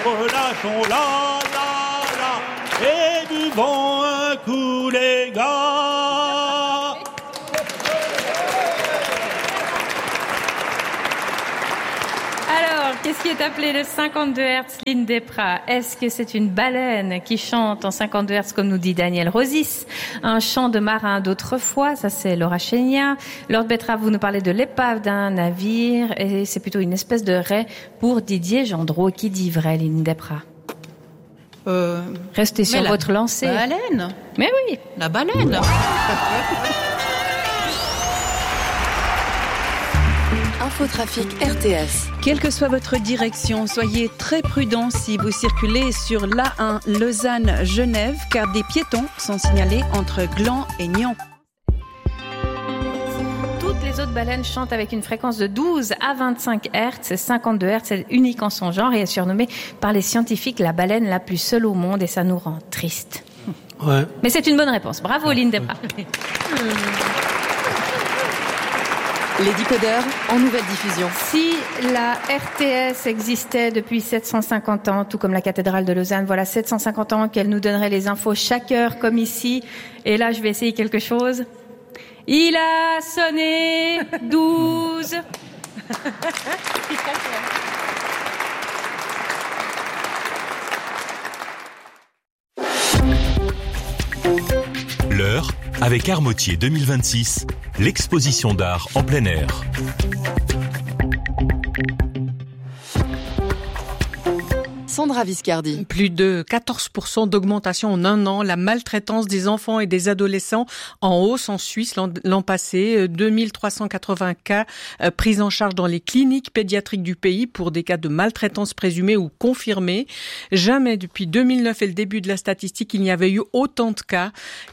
relâchons la, et du vent un coup les gars. Alors, qu'est-ce qui est appelé le 52 Hz, Lynn Desprats? Est-ce que c'est une baleine qui chante en 52 Hz, comme nous dit Daniel Rosis? Un chant de marin d'autrefois, ça c'est Laura Chénia. Lord Betrave, vous nous parlez de l'épave d'un navire, et c'est plutôt une espèce de raie pour Didier Gendreau. Qui dit vrai, Lynn Desprats? Restez sur votre lancée. La baleine. Mais oui. La baleine. Infotrafic RTS. Quelle que soit votre direction, soyez très prudents si vous circulez sur l'A1 Lausanne-Genève, car des piétons sont signalés entre Gland et Nyon. Toutes les autres baleines chantent avec une fréquence de 12 à 25 Hz. C'est 52 Hz, c'est unique en son genre et est surnommée par les scientifiques la baleine la plus seule au monde, et ça nous rend triste. Ouais. Mais c'est une bonne réponse. Bravo, Lynn Desprats. Les décodeurs en nouvelle diffusion. Si la RTS existait depuis 750 ans, tout comme la cathédrale de Lausanne, voilà 750 ans qu'elle nous donnerait les infos chaque heure comme ici. Et là, je vais essayer quelque chose. Il a sonné 12. L'heure avec Armotier 2026, l'exposition d'art en plein air. Sandra Viscardi. Plus de 14% d'augmentation en un an. La maltraitance des enfants et des adolescents en hausse en Suisse l'an passé. 2380 cas pris en charge dans les cliniques pédiatriques du pays pour des cas de maltraitance présumée ou confirmée. Jamais depuis 2009 et le début de la statistique, il n'y avait eu autant de cas.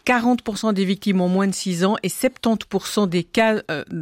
40% des victimes ont moins de 6 ans et 70% des cas,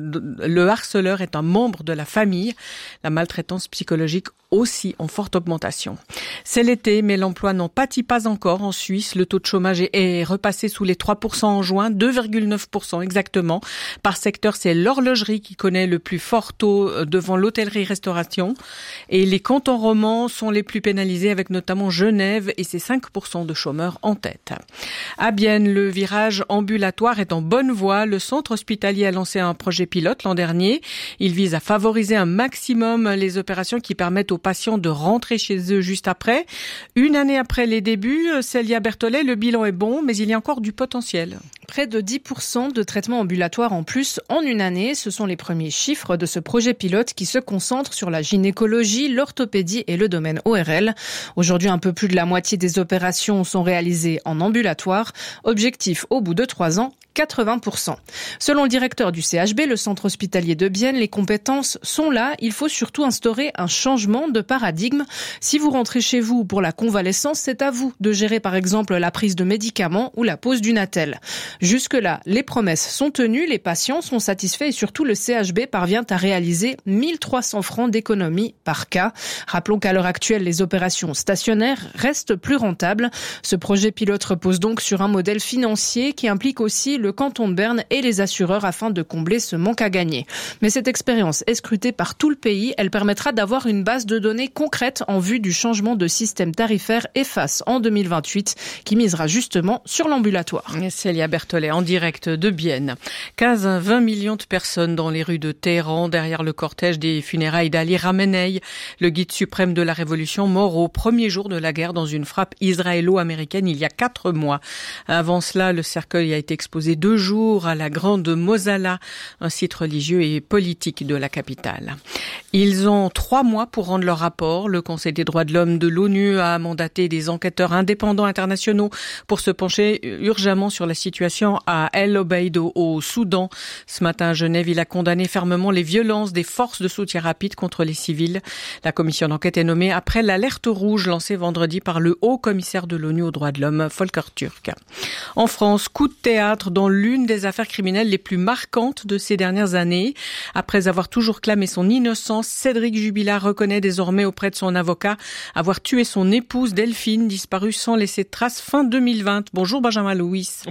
le harceleur est un membre de la famille. La maltraitance psychologique aussi en forte augmentation. C'est l'été, mais l'emploi n'en pâtit pas encore en Suisse. Le taux de chômage est repassé sous les 3% en juin, 2,9% exactement. Par secteur, c'est l'horlogerie qui connaît le plus fort taux devant l'hôtellerie-restauration. Et les cantons romans sont les plus pénalisés, avec notamment Genève et ses 5% de chômeurs en tête. À Bienne, le virage ambulatoire est en bonne voie. Le centre hospitalier a lancé un projet pilote l'an dernier. Il vise à favoriser un maximum les opérations qui permettent aux patients de rentrer chez eux juste après. Une année après les débuts, Célia Berthollet, le bilan est bon, mais il y a encore du potentiel. Près de 10% de traitements ambulatoires en plus en une année. Ce sont les premiers chiffres de ce projet pilote qui se concentre sur la gynécologie, l'orthopédie et le domaine ORL. Aujourd'hui, un peu plus de la moitié des opérations sont réalisées en ambulatoire. Objectif, au bout de 3 ans, 80%. Selon le directeur du CHB, le centre hospitalier de Bienne, les compétences sont là. Il faut surtout instaurer un changement de paradigme. Si vous rentrez chez vous pour la convalescence, c'est à vous de gérer par exemple la prise de médicaments ou la pose d'une attelle. Jusque-là, les promesses sont tenues, les patients sont satisfaits et surtout le CHB parvient à réaliser 1300 francs d'économie par cas. Rappelons qu'à l'heure actuelle, les opérations stationnaires restent plus rentables. Ce projet pilote repose donc sur un modèle financier qui implique aussi le canton de Berne et les assureurs afin de combler ce manque à gagner. Mais cette expérience est scrutée par tout le pays. Elle permettra d'avoir une base de données concrète en vue du changement de système tarifaire EFAS en 2028 qui misera justement sur l'ambulatoire. Célia Berthollet en direct de Bienne. 15 à 20 millions de personnes dans les rues de Téhéran derrière le cortège des funérailles d'Ali Khamenei, le guide suprême de la révolution, mort au premier jour de la guerre dans une frappe israélo-américaine il y a 4 mois. Avant cela, le cercueil a été exposé 2 jours à la Grande Mosala, un site religieux et politique de la capitale. Ils ont 3 mois pour rendre leur rapport. Le Conseil des droits de l'homme de l'ONU a mandaté des enquêteurs indépendants internationaux pour se pencher urgemment sur la situation à El Obeid au Soudan. Ce matin à Genève, il a condamné fermement les violences des forces de soutien rapide contre les civils. La commission d'enquête est nommée après l'alerte rouge lancée vendredi par le haut commissaire de l'ONU aux droits de l'homme, Volker Turk. En France, coup de théâtre dans l'une des affaires criminelles les plus marquantes de ces dernières années. Après avoir toujours clamé son innocence, Cédric Jubilard reconnaît désormais auprès de son avocat avoir tué son épouse Delphine, disparue sans laisser de traces fin 2020. Bonjour Benjamin Louis. Bonjour Sandra.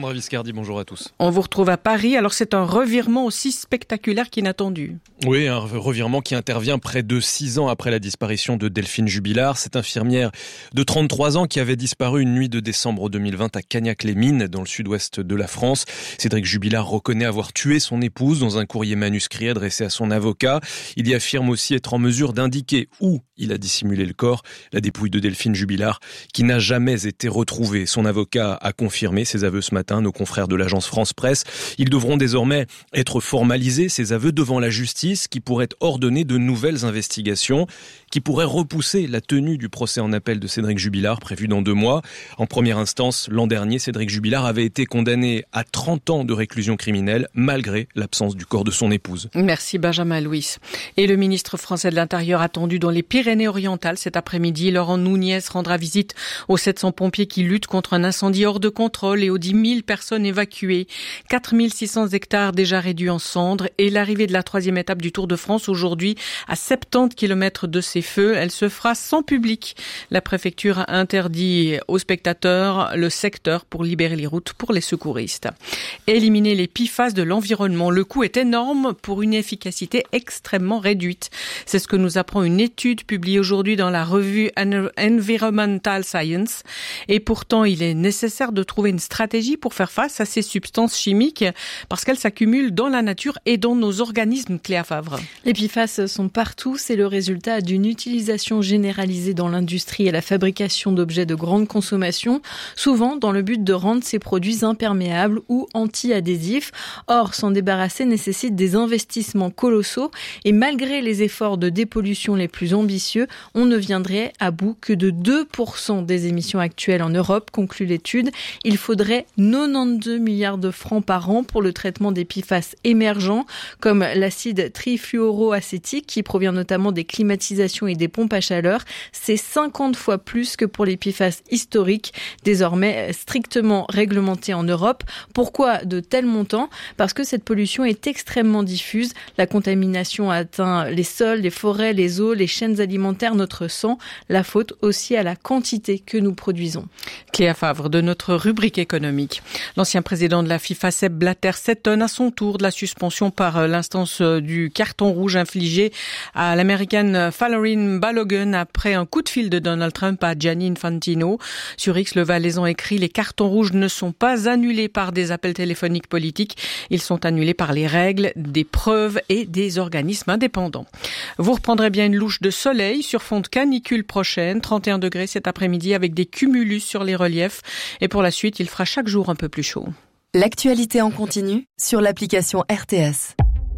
Sandra Viscardi, bonjour à tous. On vous retrouve à Paris. Alors c'est un revirement aussi spectaculaire qu'inattendu. Oui, un revirement qui intervient près de 6 ans après la disparition de Delphine Jubilard. Cette infirmière de 33 ans qui avait disparu une nuit de décembre 2020 à Cagnac-les-Mines, dans le sud-ouest de la France. Cédric Jubilard reconnaît avoir tué son épouse dans un courrier manuscrit adressé à son avocat. Il y affirme aussi être en mesure d'indiquer où il a dissimulé le corps. La dépouille de Delphine Jubilard qui n'a jamais été retrouvée. Son avocat a confirmé ses aveux ce matin, nos confrères de l'agence France Presse. Ils devront désormais être formalisés, ces aveux, devant la justice qui pourrait ordonner de nouvelles investigations, qui pourraient repousser la tenue du procès en appel de Cédric Jubilard prévu dans 2 mois. En première instance, l'an dernier, Cédric Jubilard avait été condamné à 30 ans de réclusion criminelle malgré l'absence du corps de son épouse. Merci Benjamin Louis. Et le ministre français de l'Intérieur attendu dans les Pyrénées-Orientales cet après-midi. Laurent Nunez rendra visite aux 700 pompiers qui luttent contre un incendie hors de contrôle et aux 10 000 personnes évacuées. 4 600 hectares déjà réduits en cendres et l'arrivée de la 3e étape du Tour de France aujourd'hui à 70 km de ces feux. Elle se fera sans public. La préfecture a interdit aux spectateurs le secteur pour libérer les routes pour les secouristes. Éliminer les PFAS de l'environnement. Le coût est énorme pour une efficacité extrêmement réduite. C'est ce que nous apprend une étude publiée aujourd'hui dans la revue Environmental Science. Et pourtant, il est nécessaire de trouver une stratégie pour faire face à ces substances chimiques parce qu'elles s'accumulent dans la nature et dans nos organismes, Cléa Favre. Les PFAS sont partout. C'est le résultat d'une utilisation généralisée dans l'industrie et la fabrication d'objets de grande consommation, souvent dans le but de rendre ces produits imperméables ou anti-adhésifs. Or, s'en débarrasser nécessite des investissements colossaux et malgré les efforts de dépollution les plus ambitieux, on ne viendrait à bout que de 2% des émissions actuelles en Europe, conclut l'étude. Il faudrait 92 milliards de francs par an pour le traitement des PFAS émergents, comme l'acide trifluoroacétique qui provient notamment des climatisations et des pompes à chaleur. C'est 50 fois plus que pour les PFAS historiques, désormais strictement réglementés en Europe. Pourquoi de tels montants ? Parce que cette pollution est extrêmement diffuse. La contamination atteint les sols, les forêts, les eaux, les chaînes alimentaires, notre sang. La faute aussi à la quantité que nous produisons. Cléa Favre de notre rubrique économique. L'ancien président de la FIFA, Sepp Blatter, s'étonne à son tour de la suspension par l'instance du carton rouge infligé à l'américaine Falarin Balogun après un coup de fil de Donald Trump à Gianni Infantino. Sur X, le Valaisan écrit « Les cartons rouges ne sont pas annulés par des appels téléphoniques politiques. Ils sont annulés par les règles, des preuves et des organismes indépendants. » Vous reprendrez bien une louche de soleil sur fond de canicule prochaine. 31 degrés cet après-midi avec des cumulus sur les reliefs. Et pour la suite, il fera chaque jour un peu plus chaud. L'actualité en continu sur l'application RTS.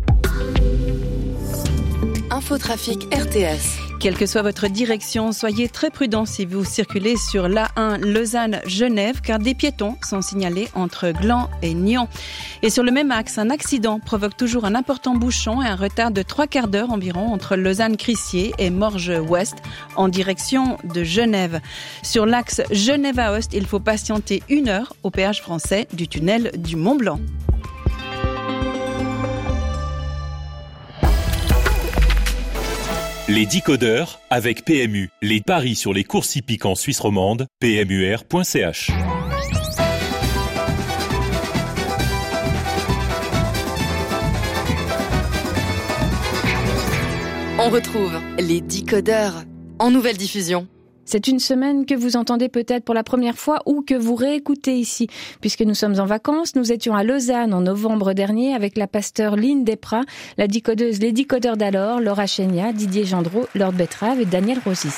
Infotrafic RTS. Quelle que soit votre direction, soyez très prudents si vous circulez sur l'A1 Lausanne-Genève, car des piétons sont signalés entre Gland et Nyons. Et sur le même axe, un accident provoque toujours un important bouchon et un retard de 3/4 d'heure environ entre Lausanne-Crissier et Morges-Ouest en direction de Genève. Sur l'axe Genève-Aoste, il faut patienter 1 heure au péage français du tunnel du Mont-Blanc. Les décodeurs avec PMU. Les paris sur les courses hippiques en Suisse romande. PMUR.ch. On retrouve les décodeurs en nouvelle diffusion. C'est une semaine que vous entendez peut-être pour la première fois ou que vous réécoutez ici. Puisque nous sommes en vacances, nous étions à Lausanne en novembre dernier avec la pasteur Lynn Desprats, la décodeuse Les Décodeurs d'alors, Laura Chenia, Didier Gendreau, Lord Betrave et Daniel Rosis.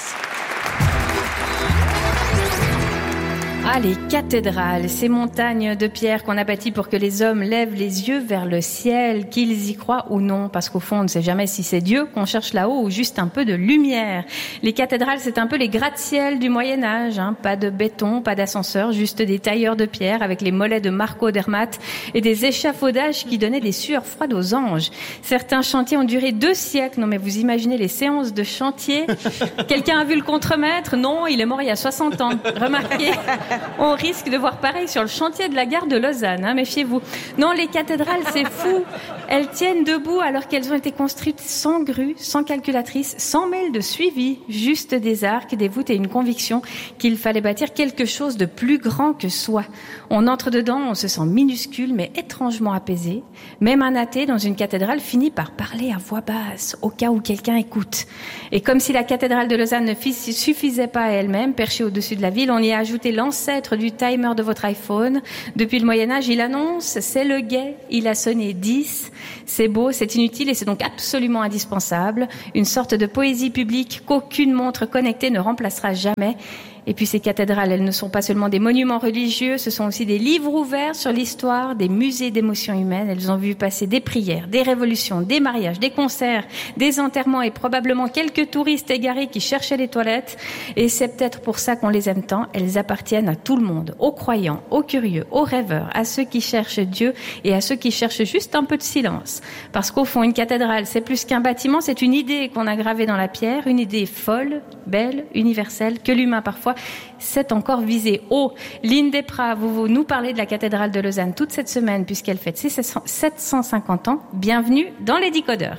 Ah, les cathédrales, ces montagnes de pierre qu'on a bâties pour que les hommes lèvent les yeux vers le ciel, qu'ils y croient ou non, parce qu'au fond, on ne sait jamais si c'est Dieu qu'on cherche là-haut ou juste un peu de lumière. Les cathédrales, c'est un peu les gratte-ciel du Moyen-Âge, hein. Pas de béton, pas d'ascenseur, juste des tailleurs de pierre avec les mollets de Marco Dermatt et des échafaudages qui donnaient des sueurs froides aux anges. Certains chantiers ont duré 2 siècles. Non, mais vous imaginez les séances de chantier? Quelqu'un a vu le contremaître? Non, il est mort il y a 60 ans. Remarquez. On risque de voir pareil sur le chantier de la gare de Lausanne, hein, méfiez-vous. Non, les cathédrales, c'est fou. Elles tiennent debout alors qu'elles ont été construites sans grue, sans calculatrice, sans mail de suivi, juste des arcs, des voûtes et une conviction qu'il fallait bâtir quelque chose de plus grand que soi. On entre dedans, on se sent minuscule mais étrangement apaisé. Même un athée dans une cathédrale finit par parler à voix basse, au cas où quelqu'un écoute. Et comme si la cathédrale de Lausanne ne suffisait pas à elle-même, perchée au-dessus de la ville, on y a ajouté l'ancêtre du timer de votre iPhone. Depuis le Moyen-Âge, il annonce, c'est le guet, il a sonné 10. C'est beau, c'est inutile et c'est donc absolument indispensable. Une sorte de poésie publique qu'aucune montre connectée ne remplacera jamais. Et puis ces cathédrales, elles ne sont pas seulement des monuments religieux, ce sont aussi des livres ouverts sur l'histoire, des musées d'émotions humaines. Elles ont vu passer des prières, des révolutions, des mariages, des concerts, des enterrements et probablement quelques touristes égarés qui cherchaient les toilettes. Et c'est peut-être pour ça qu'on les aime tant. Elles appartiennent à tout le monde, aux croyants, aux curieux, aux rêveurs, à ceux qui cherchent Dieu et à ceux qui cherchent juste un peu de silence. Parce qu'au fond, une cathédrale, c'est plus qu'un bâtiment, c'est une idée qu'on a gravée dans la pierre, une idée folle, belle, universelle, que l'humain parfois c'est encore visé haut. Lynn Desprats, vous nous parlez de la cathédrale de Lausanne toute cette semaine puisqu'elle fête ses 750 ans. Bienvenue dans les Décodeurs.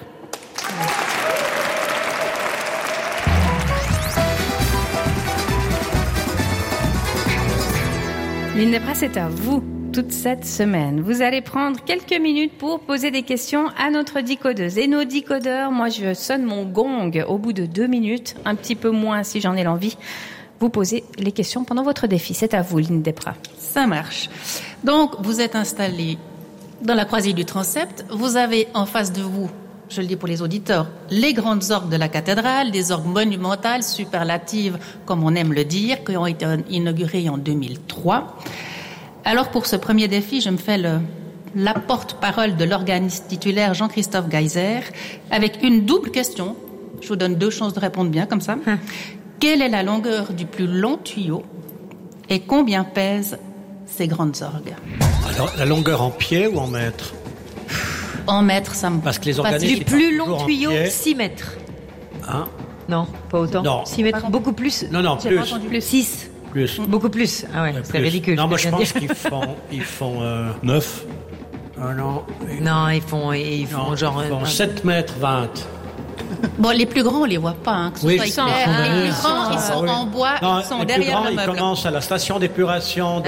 Lynn Desprats, c'est à vous toute cette semaine. Vous allez prendre quelques minutes pour poser des questions à notre décodeuse. Et nos décodeurs, moi je sonne mon gong au bout de 2 minutes, un petit peu moins si j'en ai l'envie. Vous posez les questions pendant votre défi. C'est à vous, Lynn Desprats. Ça marche. Donc, vous êtes installé dans la croisée du transept. Vous avez en face de vous, je le dis pour les auditeurs, les grandes orgues de la cathédrale, des orgues monumentales, superlatives, comme on aime le dire, qui ont été inaugurées en 2003. Alors, pour ce premier défi, je me fais la porte-parole de l'organiste titulaire Jean-Christophe Geiser, avec une double question. Je vous donne 2 chances de répondre bien, comme ça. Quelle est la longueur du plus long tuyau et combien pèsent ces grandes orgues? Alors, la longueur en pied ou en mètres? En mètres, ça me... Parce que les organismes... Du plus long tuyau, 6 mètres. Hein? Non, pas autant. Non. 6 mètres, beaucoup plus. Non, plus. 6. Plus. Beaucoup plus. Ah ouais, c'est ridicule. Non, moi je pense qu'ils font 9. Non, ils font genre... Ils font 7 mètres 20. Bon, les plus grands, on les voit pas. Hein, que ce soit ils sont clair. Les plus grands, ils sont en bois, ils sont derrière le meuble. Ils commencent à la station d'épuration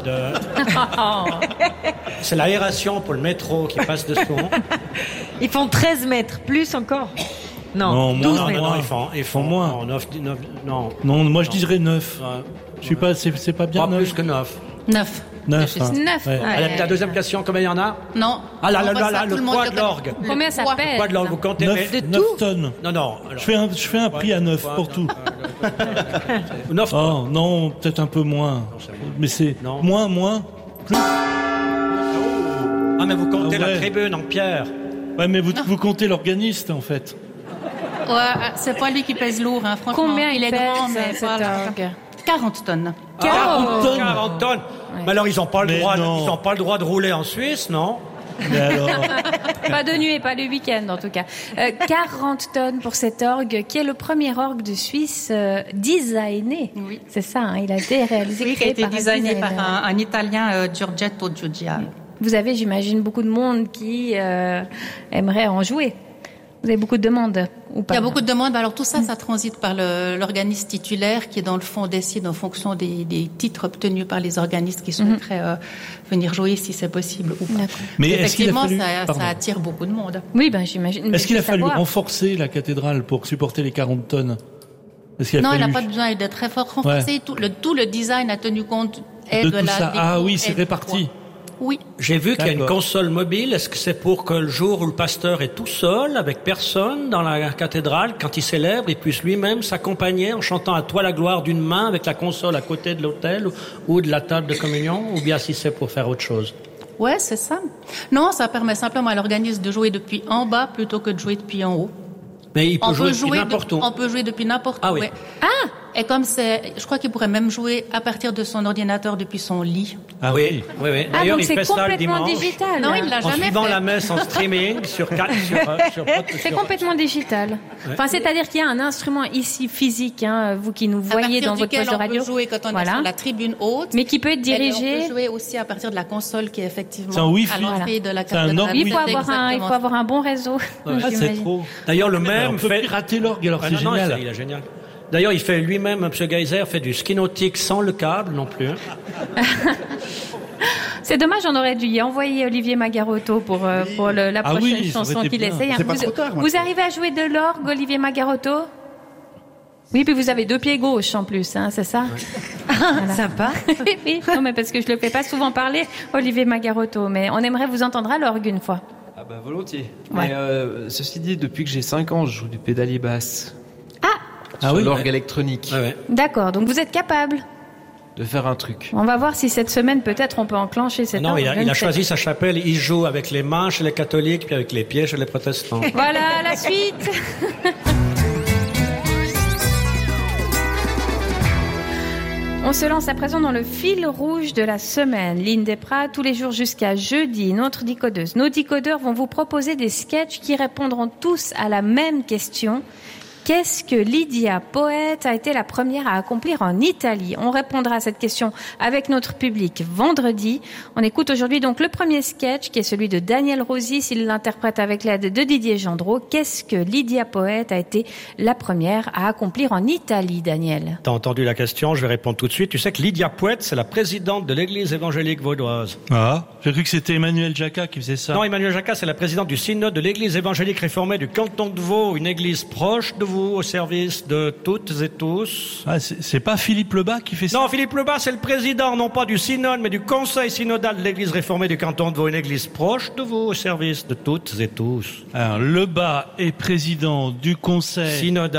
C'est l'aération pour le métro qui passe dessous. Ils font 13 mètres, plus encore. Non, ils font moins. 9, non, moi je dirais 9. Je suis pas, c'est pas bien. Pas 9. Plus que 9. 9. 9. Ouais. La deuxième question, combien il y en a? Non. Ah là, le poids de l'orgue. Combien ça pèse? Le poids de l'orgue, vous comptez 9 tonnes. Non. Alors, je fais un prix à 9 pour tout. 9 tonnes. Oh, non, peut-être un peu moins. Mais c'est moins, plus. Ah, mais vous comptez la tribune en pierre. Ouais, mais vous comptez l'organiste, en fait. Ouais, c'est pas lui qui pèse lourd, hein, franchement. Combien il est pèse, grand, mais cet voilà. orgue? 40 tonnes. 40 tonnes. Ouais. Mais alors, ils n'ont pas le droit de rouler en Suisse, non? Mais alors... Pas de nuit et pas le week-end, en tout cas. 40 tonnes pour cet orgue, qui est le premier orgue de Suisse designé. Oui. C'est ça, hein, il a été réalisé, Oui, il a été designé par un Italien, Giorgetto Giugiaro. Vous avez, j'imagine, beaucoup de monde qui aimerait en jouer. Vous avez beaucoup de demandes ou pas? Il y a beaucoup de demandes. Alors tout ça, ça transite par l'organiste titulaire qui, dans le fond, décide en fonction des titres obtenus par les organistes qui souhaiteraient venir jouer si c'est possible ou pas. Mais effectivement, ça attire beaucoup de monde. Oui, j'imagine. Est-ce qu'il a fallu renforcer la cathédrale pour supporter les 40 tonnes? Il n'a pas besoin d'être très fort renforcé. Ouais. Tout le design a tenu compte de tout ça. Ah oui, c'est réparti. Oui. J'ai vu qu'il y a une console mobile. Est-ce que c'est pour que le jour où le pasteur est tout seul, avec personne, dans la cathédrale, quand il célèbre, il puisse lui-même s'accompagner en chantant à toi la gloire d'une main avec la console à côté de l'autel ou de la table de communion, ou bien si c'est pour faire autre chose? Ouais, c'est ça. Non, ça permet simplement à l'organiste de jouer depuis en bas plutôt que de jouer depuis en haut. Mais il peut jouer depuis n'importe où. On peut jouer depuis n'importe où. Ah oui. Ouais. Ah! Et comme je crois qu'il pourrait même jouer à partir de son ordinateur depuis son lit. Ah oui. D'ailleurs, donc il fait c'est ça le complètement dimanche. digital. Non, il l'a En jamais suivant fait. la messe en streaming sur C'est complètement digital. Enfin, c'est-à-dire qu'il y a un instrument ici physique, vous qui nous voyez dans votre poste de radio. On peut jouer quand on est sur la tribune haute. Mais qui peut être dirigé. On peut jouer aussi à partir de la console qui est effectivement C'est un Wi-Fi. à l'entrée de la C'est un cathédrale. Il faut avoir un bon réseau. C'est trop. D'ailleurs, le On même peut fait pirater l'orgue, alors c'est non, génial. il est génial. D'ailleurs, il fait lui-même, M. Geyser, fait du ski nautique sans le câble non plus. C'est dommage, on aurait dû y envoyer Olivier Magarotto pour la prochaine chanson qu'il essaye. C'est pas trop tard, moi. Vous arrivez à jouer de l'orgue, Olivier Magarotto? Oui, puis vous avez 2 pieds gauches en plus, c'est ça? Voilà. Sympa. Oui, non, mais parce que je le fais pas souvent parler, Olivier Magarotto, mais on aimerait vous entendre à l'orgue une fois. Ah bah volontiers. Ouais. Mais ceci dit, depuis que j'ai 5 ans, je joue du pédalier basse. Ah, Sur l'orgue électronique. Ouais. d'accord, donc vous êtes capable. De faire un truc. On va voir si cette semaine, peut-être, on peut enclencher cette Non, orgue. il a choisi sa chapelle. Il joue avec les mains chez les catholiques, puis avec les pieds chez les protestants. Voilà, la suite. On se lance à présent dans le fil rouge de la semaine. Lynn Desprats, tous les jours jusqu'à jeudi, notre décodeuse. Nos décodeurs vont vous proposer des sketchs qui répondront tous à la même question. Qu'est-ce que Lydia Poète a été la première à accomplir en Italie? On répondra à cette question avec notre public vendredi. On écoute aujourd'hui donc le premier sketch qui est celui de Daniel Rosis. Il l'interprète avec l'aide de Didier Gendreau. Qu'est-ce que Lydia Poète a été la première à accomplir en Italie, Daniel? T'as entendu la question, je vais répondre tout de suite. Tu sais que Lydia Poète, c'est la présidente de l'église évangélique vaudoise. Ah, j'ai cru que c'était Emmanuel Jacquat qui faisait ça. Non, Emmanuel Jacquat, c'est la présidente du synode de l'église évangélique réformée du canton de Vaud, une église proche de vous, au service de toutes et tous. Ah, c'est pas Philippe Lebas qui fait ça? Non, Philippe Lebas, c'est le président, non pas du synode, mais du conseil synodal de l'église réformée du canton de Vaud, une église proche de vous, au service de toutes et tous. Alors, Lebas est président du conseil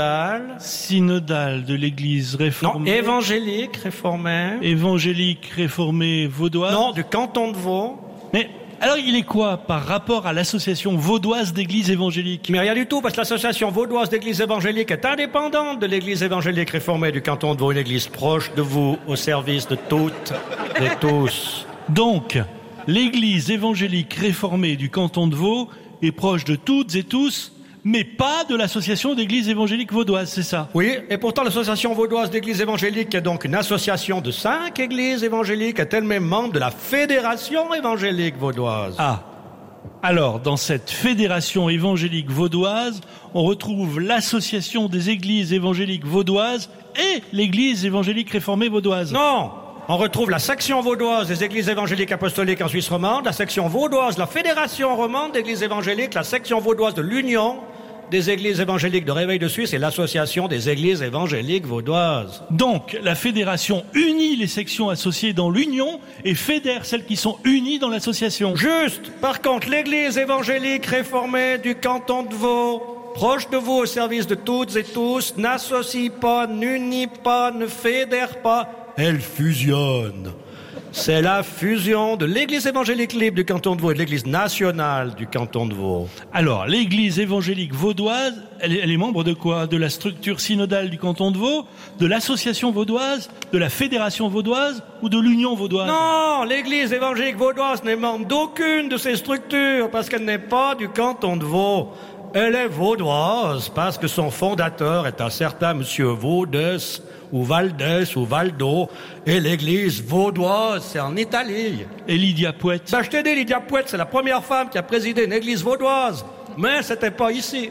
synodal de l'église réformée. Non, évangélique réformée. Évangélique réformée vaudoise. Non, du canton de Vaud. Mais alors, il est quoi par rapport à l'association vaudoise d'églises évangéliques? Mais rien du tout, parce que l'association vaudoise d'églises évangéliques est indépendante de l'église évangélique réformée du canton de Vaud, une église proche de vous, au service de toutes et tous. Donc, l'église évangélique réformée du canton de Vaud est proche de toutes et tous, mais pas de l'association d'églises évangéliques vaudoises, c'est ça? Oui, et pourtant l'association vaudoise d'églises évangéliques est donc une association de 5 églises évangéliques, est elle-même membre de la fédération évangélique vaudoise. Ah. Alors, dans cette fédération évangélique vaudoise, on retrouve l'association des églises évangéliques vaudoises et l'église évangélique réformée vaudoise. Non! On retrouve la section vaudoise des églises évangéliques apostoliques en Suisse romande, la section vaudoise de la Fédération romande d'églises évangéliques, la section vaudoise de l'Union des églises évangéliques de Réveil de Suisse et l'association des églises évangéliques vaudoises. Donc, la fédération unit les sections associées dans l'union et fédère celles qui sont unies dans l'association. Juste. Par contre, l'église évangélique réformée du canton de Vaud, proche de vous au service de toutes et tous, n'associe pas, n'unit pas, ne fédère pas, elle fusionne. C'est la fusion de l'église évangélique libre du canton de Vaud et de l'église nationale du canton de Vaud. Alors, l'église évangélique vaudoise, elle est membre de quoi? De la structure synodale du canton de Vaud, de l'association vaudoise, de la fédération vaudoise ou de l'union vaudoise? Non, l'église évangélique vaudoise n'est membre d'aucune de ces structures parce qu'elle n'est pas du canton de Vaud. Elle est vaudoise parce que son fondateur est un certain monsieur Vaudès ou Valdès ou Valdo, et l'église vaudoise, c'est en Italie. Et Lydia Poète? Je t'ai dit, Lydia Poète, c'est la première femme qui a présidé une église vaudoise, mais c'était pas ici.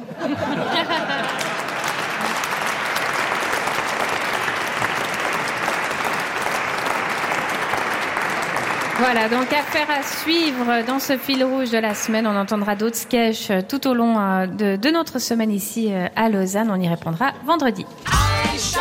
Voilà, donc affaire à suivre dans ce fil rouge de la semaine. On entendra d'autres sketchs tout au long de notre semaine ici à Lausanne. On y répondra vendredi.